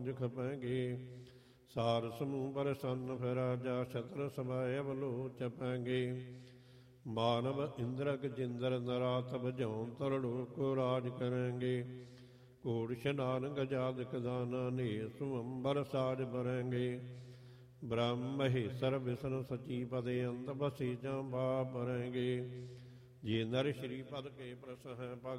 ਮੋਜ ਖਪੈਂਗੇ। ਸਾਰ ਸਮੂਹ ਪ੍ਰਸੰਨ ਫਿਰ ਰਾਜਾ ਛਤਰ ਸਮਾਏ ਅਵਲੋਚ ਪੈਂਗੇ। ਮਾਨਵ ਇੰਦਰਕ ਜਿੰਦਰ ਨਰਾਤ ਭਜਉ ਤਰੜੂ ਕੋ ਰਾਜ ਕਰਾਂਗੇ। ਘੋੜ ਇਸ਼ਨਾਨ ਗਜਾਦਿਕ ਦਾਨਾ ਨੇ ਸੁਅੰਬਰ ਸਾਜ ਬਰੈਂਗੇ। ਬ੍ਰਹਮ ਮਹੇਸ਼ਰ ਵਿਸ਼ਨੂੰ ਸਚੀ ਪਦੇ ਅੰਤ ਬਸੀ ਜਾਂ ਬਾਪ ਬਰੈਂਗੇ। ਜੇ ਨਰ ਸ਼੍ਰੀ ਪਦ ਕੇ ਪ੍ਰਸ ਹੈ